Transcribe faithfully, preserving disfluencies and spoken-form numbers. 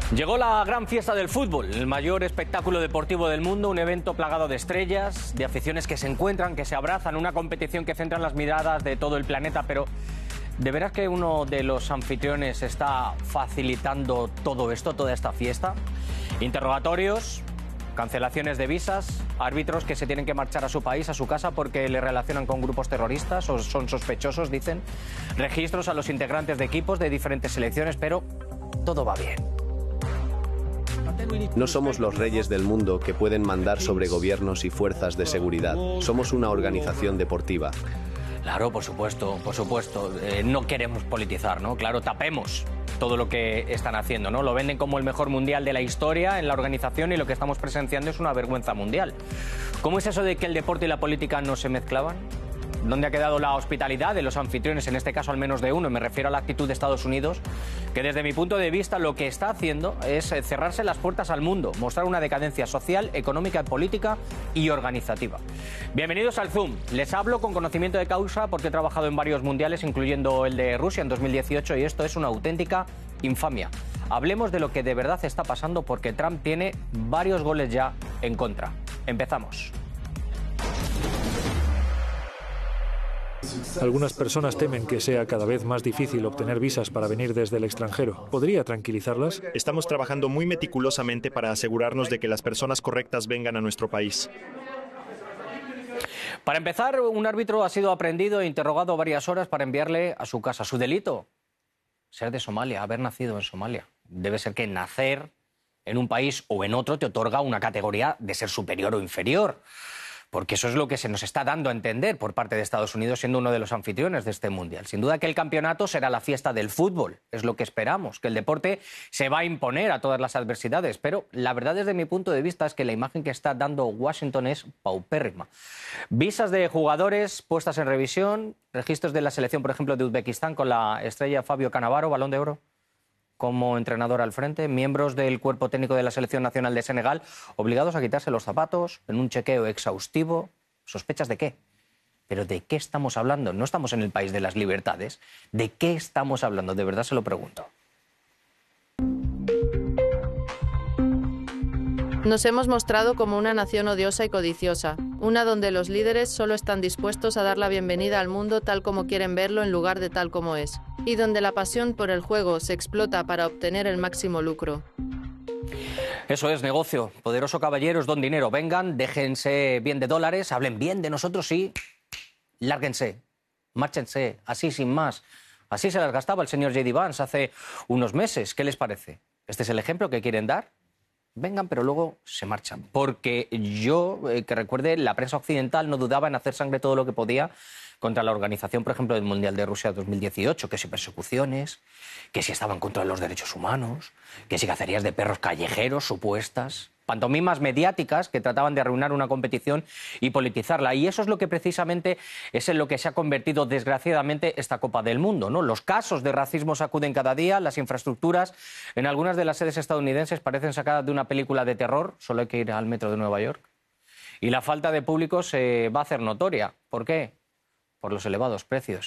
Llegó la gran fiesta del fútbol, el mayor espectáculo deportivo del mundo, un evento plagado de estrellas, de aficiones que se encuentran, que se abrazan, una competición que centra las miradas de todo el planeta, pero ¿de veras que uno de los anfitriones está facilitando todo esto, toda esta fiesta? Interrogatorios, cancelaciones de visas, árbitros que se tienen que marchar a su país, a su casa, porque le relacionan con grupos terroristas o son sospechosos, dicen, registros a los integrantes de equipos de diferentes selecciones, pero todo va bien. No somos los reyes del mundo que pueden mandar sobre gobiernos y fuerzas de seguridad. Somos una organización deportiva. Claro, por supuesto, por supuesto. Eh, no queremos politizar, ¿no? Claro, tapemos todo lo que están haciendo, ¿no? Lo venden como el mejor mundial de la historia en la organización y lo que estamos presenciando es una vergüenza mundial. ¿Cómo es eso de que el deporte y la política no se mezclaban? ¿Dónde ha quedado la hospitalidad de los anfitriones, en este caso al menos de uno? Me refiero a la actitud de Estados Unidos, que desde mi punto de vista lo que está haciendo es cerrarse las puertas al mundo, mostrar una decadencia social, económica, política y organizativa. Bienvenidos al Zoom. Les hablo con conocimiento de causa porque he trabajado en varios mundiales, incluyendo el de Rusia en dos mil dieciocho, y esto es una auténtica infamia. Hablemos de lo que de verdad está pasando porque Trump tiene varios goles ya en contra. Empezamos. Algunas personas temen que sea cada vez más difícil obtener visas para venir desde el extranjero. ¿Podría tranquilizarlas? Estamos trabajando muy meticulosamente para asegurarnos de que las personas correctas vengan a nuestro país. Para empezar, un árbitro ha sido aprehendido e interrogado varias horas para enviarle a su casa. Su delito: ser de Somalia, haber nacido en Somalia. Debe ser que nacer en un país o en otro te otorga una categoría de ser superior o inferior. Porque eso es lo que se nos está dando a entender por parte de Estados Unidos, siendo uno de los anfitriones de este mundial. Sin duda que el campeonato será la fiesta del fútbol, es lo que esperamos, que el deporte se va a imponer a todas las adversidades, pero la verdad desde mi punto de vista es que la imagen que está dando Washington es paupérrima. Visas de jugadores puestas en revisión, registros de la selección, por ejemplo, de Uzbekistán con la estrella Fabio Cannavaro, Balón de Oro, como entrenador al frente, miembros del cuerpo técnico de la Selección Nacional de Senegal obligados a quitarse los zapatos en un chequeo exhaustivo. ¿Sospechas de qué? ¿Pero de qué estamos hablando? No estamos en el país de las libertades. ¿De qué estamos hablando? De verdad se lo pregunto. Nos hemos mostrado como una nación odiosa y codiciosa, una donde los líderes solo están dispuestos a dar la bienvenida al mundo tal como quieren verlo en lugar de tal como es, y donde la pasión por el juego se explota para obtener el máximo lucro. Eso es negocio. Poderoso caballeros, don dinero. Vengan, déjense bien de dólares, hablen bien de nosotros y lárguense, márchense, así sin más. Así se las gastaba el señor J D Vance hace unos meses. ¿Qué les parece? ¿Este es el ejemplo que quieren dar? Vengan, pero luego se marchan. Porque yo, eh, que recuerde, la prensa occidental no dudaba en hacer sangre todo lo que podía contra la organización, por ejemplo, del Mundial de Rusia dos mil dieciocho, que si persecuciones, que si estaban contra los derechos humanos, que si cacerías de perros callejeros supuestas, pantomimas mediáticas que trataban de arruinar una competición y politizarla. Y eso es lo que precisamente es en lo que se ha convertido, desgraciadamente, esta Copa del Mundo, ¿no? Los casos de racismo sacuden cada día, las infraestructuras en algunas de las sedes estadounidenses parecen sacadas de una película de terror, solo hay que ir al metro de Nueva York. Y la falta de público se va a hacer notoria. ¿Por qué? Por los elevados precios.